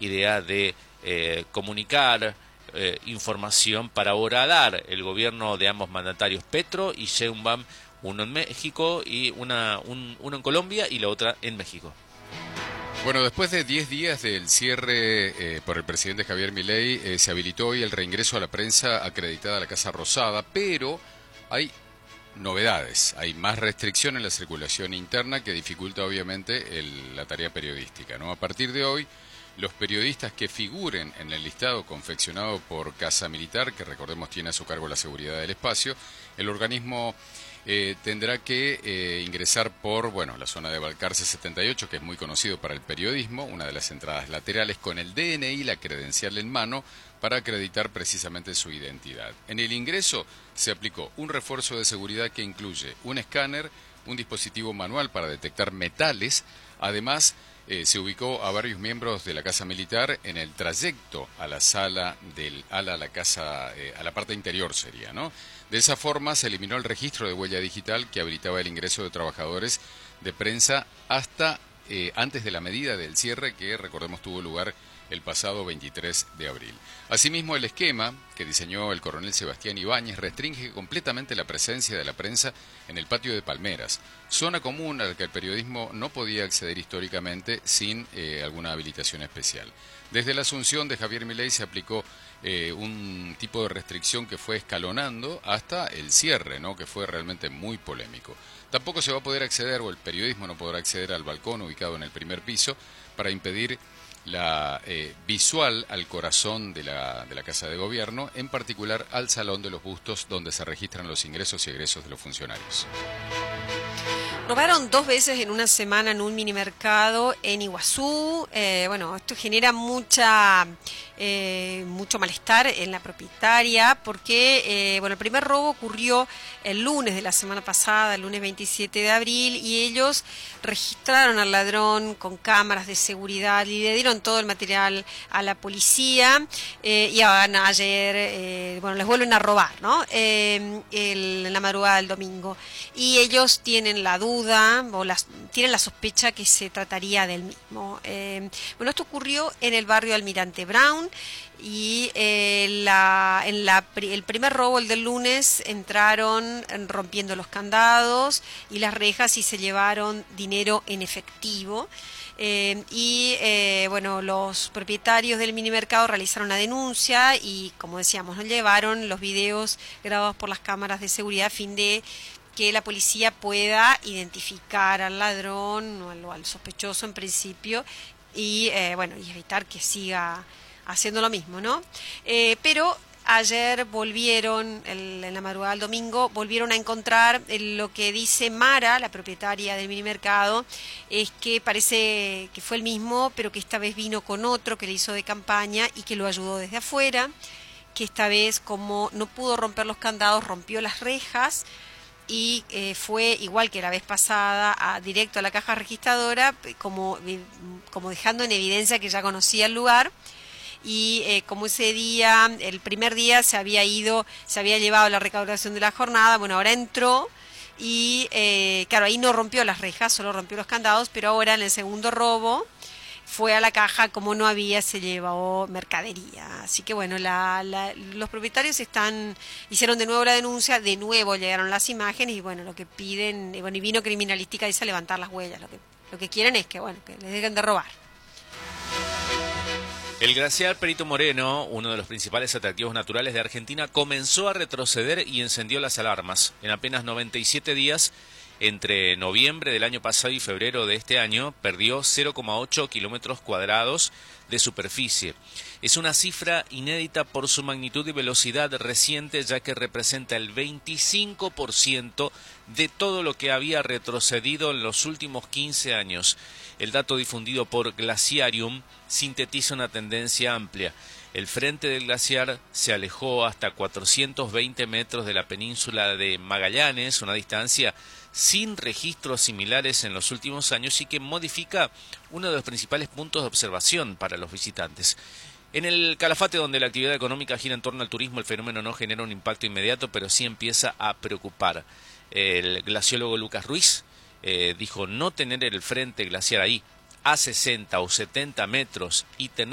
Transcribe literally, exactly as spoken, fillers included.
idea de eh, comunicar eh, información para horadar el gobierno de ambos mandatarios, Petro y Sheinbaum, uno en México y una un, uno en Colombia y la otra en México. Bueno, después de diez días del cierre eh, por el presidente Javier Milei, eh, se habilitó hoy el reingreso a la prensa acreditada a la Casa Rosada, pero hay novedades, hay más restricción en la circulación interna que dificulta obviamente el, la tarea periodística, ¿no? A partir de hoy, los periodistas que figuren en el listado confeccionado por Casa Militar, que recordemos tiene a su cargo la seguridad del espacio, el organismo Eh, tendrá que eh, ingresar por, bueno, la zona de Balcarce setenta y ocho, que es muy conocido para el periodismo, una de las entradas laterales, con el D N I, la credencial en mano, para acreditar precisamente su identidad. En el ingreso se aplicó un refuerzo de seguridad que incluye un escáner, un dispositivo manual para detectar metales, además eh, se ubicó a varios miembros de la Casa Militar en el trayecto a la sala del ala a la casa, eh, a la parte interior sería, ¿no? De esa forma se eliminó el registro de huella digital que habilitaba el ingreso de trabajadores de prensa hasta eh, antes de la medida del cierre que, recordemos, tuvo lugar el pasado veintitrés de abril. Asimismo, el esquema que diseñó el coronel Sebastián Ibáñez restringe completamente la presencia de la prensa en el patio de Palmeras, zona común a la que el periodismo no podía acceder históricamente sin eh, alguna habilitación especial. Desde la asunción de Javier Milei se aplicó eh, un tipo de restricción que fue escalonando hasta el cierre, ¿no?, que fue realmente muy polémico. Tampoco se va a poder acceder, o el periodismo no podrá acceder al balcón ubicado en el primer piso para impedir la eh, visual al corazón de la, de la Casa de Gobierno, en particular al Salón de los Bustos, donde se registran los ingresos y egresos de los funcionarios. Robaron dos veces en una semana en un minimercado en Iguazú. Eh, bueno, esto genera mucha eh, mucho malestar en la propietaria porque, eh, bueno, el primer robo ocurrió el lunes de la semana pasada, el lunes veintisiete de abril, y ellos registraron al ladrón con cámaras de seguridad y le dieron todo el material a la policía. Eh, y ahora, ayer, eh, bueno, les vuelven a robar, ¿no? Eh, el, en la madrugada del domingo. Y ellos tienen la duda o las, tienen la sospecha que se trataría del mismo. Eh, bueno, esto ocurrió en el barrio Almirante Brown y eh, la, en la, el primer robo, el del lunes, entraron rompiendo los candados y las rejas y se llevaron dinero en efectivo. Eh, y eh, bueno, los propietarios del minimercado realizaron la denuncia y, como decíamos, ¿no?, llevaron los videos grabados por las cámaras de seguridad a fin de que la policía pueda identificar al ladrón o al, o al sospechoso en principio y eh, bueno, y evitar que siga haciendo lo mismo, ¿no? Eh, pero ayer volvieron, el, en la madrugada del domingo, volvieron a encontrar el, lo que dice Mara, la propietaria del minimercado, es que parece que fue el mismo, pero que esta vez vino con otro que le hizo de campaña y que lo ayudó desde afuera, que esta vez, como no pudo romper los candados, rompió las rejas y eh, fue, igual que la vez pasada, a, directo a la caja registradora, como, como dejando en evidencia que ya conocía el lugar. Y eh, como ese día, el primer día se había ido, se había llevado la recaudación de la jornada, bueno, ahora entró y, eh, claro, ahí no rompió las rejas, solo rompió los candados, pero ahora en el segundo robo fue a la caja, como no había, se llevó mercadería. Así que bueno, la, la, los propietarios están hicieron de nuevo la denuncia, de nuevo llegaron las imágenes y bueno, lo que piden, bueno, y vino criminalística, dice, a levantar las huellas, lo que, lo que quieren es que, bueno, que les dejen de robar. El glaciar Perito Moreno, uno de los principales atractivos naturales de Argentina, comenzó a retroceder y encendió las alarmas. En apenas noventa y siete días, entre noviembre del año pasado y febrero de este año, perdió cero coma ocho kilómetros cuadrados de superficie. Es una cifra inédita por su magnitud y velocidad reciente, ya que representa el veinticinco por ciento de todo lo que había retrocedido en los últimos quince años. El dato difundido por Glaciarium sintetiza una tendencia amplia. El frente del glaciar se alejó hasta cuatrocientos veinte metros de la península de Magallanes, una distancia sin registros similares en los últimos años y que modifica uno de los principales puntos de observación para los visitantes. En el Calafate, donde la actividad económica gira en torno al turismo, el fenómeno no genera un impacto inmediato, pero sí empieza a preocupar. El glaciólogo Lucas Ruiz eh, dijo no tener el frente glaciar ahí a sesenta o setenta metros y tener